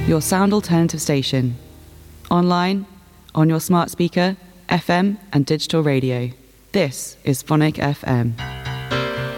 your sound alternative station. Online, on your smart speaker, FM and digital radio. This is Phonic FM.